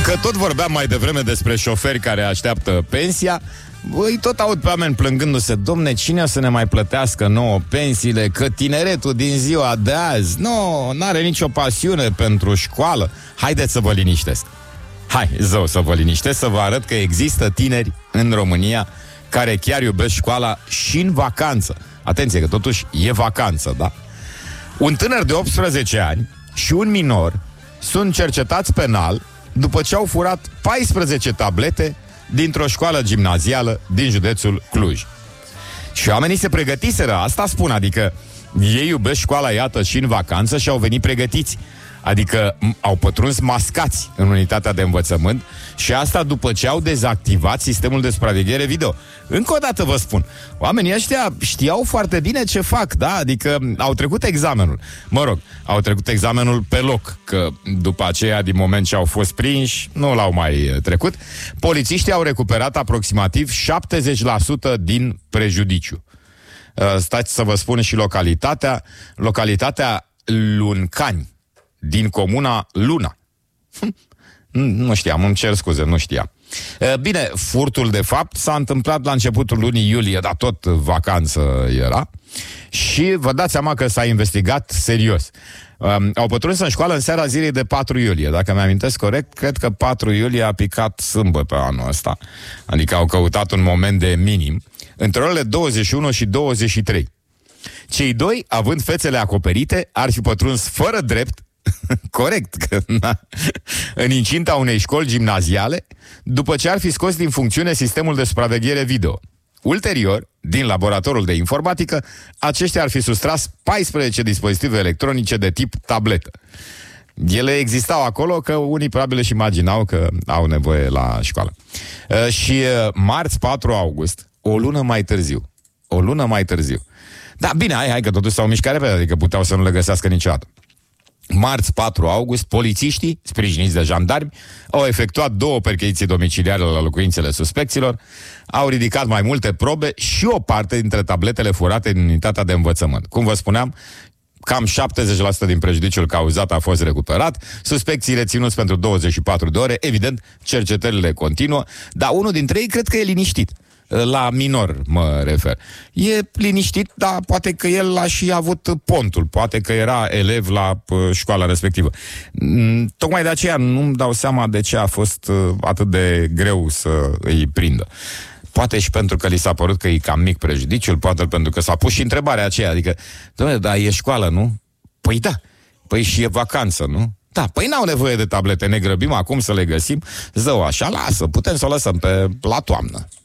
Că tot vorbeam mai devreme despre șoferi care așteaptă pensia. Îi tot aud pe oameni plângându-se: domne, cine o să ne mai plătească nouă pensiile? Că tineretul din ziua de azi n-are nicio pasiune pentru școală. Haideți să vă liniștesc. Hai, zău, să vă liniștesc, să vă arăt că există tineri în România care chiar iubesc școala și în vacanță. Atenție că totuși e vacanță, da? Un tânăr de 18 ani și un minor sunt cercetați penal după ce au furat 14 tablete dintr-o școală gimnazială din județul Cluj. Și oamenii se pregătiseră, asta spun, adică ei iubesc școala, iată, și în vacanță și au venit pregătiți. Adică au pătruns mascați în unitatea de învățământ și asta după ce au dezactivat sistemul de supraveghere video. Încă o dată vă spun, oamenii ăștia știau foarte bine ce fac, da? Adică au trecut examenul. Mă rog, au trecut examenul pe loc, că după aceea, din moment ce au fost prinși, nu l-au mai trecut. Polițiștii au recuperat aproximativ 70% din prejudiciu. Stați să vă spun și localitatea. Localitatea Luncani, din comuna Luna. Nu știam, îmi cer scuze, nu știam. Bine, furtul de fapt s-a întâmplat la începutul lunii iulie, dar tot vacanță era. Și vă dați seama că s-a investigat serios. Au pătruns în școală în seara zilei de 4 iulie. Dacă mi-amintesc corect, cred că 4 iulie a picat sâmbătă anul ăsta. Adică au căutat un moment de minim între orele 21 și 23. Cei doi, având fețele acoperite, ar fi pătruns fără drept, corect, că, în incinta unei școli gimnaziale, după ce ar fi scos din funcțiune sistemul de supraveghere video. Ulterior, din laboratorul de informatică, aceștia ar fi sustras 14 dispozitive electronice de tip tabletă. Ele existau acolo, că unii probabil își imaginau că au nevoie la școală. Și marți 4 august, o lună mai târziu. Da, bine, hai că totuși s-au mișcat repede, adică puteau să nu le găsească niciodată. Marți 4 august, polițiștii, sprijiniți de jandarmi, au efectuat 2 percheziții domiciliare la locuințele suspecților, au ridicat mai multe probe și o parte dintre tabletele furate din unitatea de învățământ. Cum vă spuneam, cam 70% din prejudiciul cauzat a fost recuperat, suspecții reținuți pentru 24 de ore, evident, cercetările continuă, dar unul dintre ei cred că e liniștit. La minor mă refer. E liniștit, dar poate că el a și avut pontul, poate că era elev la școala respectivă. Tocmai de aceea nu-mi dau seama de ce a fost atât de greu să îi prindă. Poate și pentru că li s-a părut că e cam mic prejudiciul, poate pentru că s-a pus și întrebarea aceea, adică, dom'le, dar e școală, nu? Păi da, păi și e vacanță, nu? Da, păi n-au nevoie de tablete, ne grăbim acum să le găsim. Zău, așa, lasă, putem să o lăsăm la toamnă.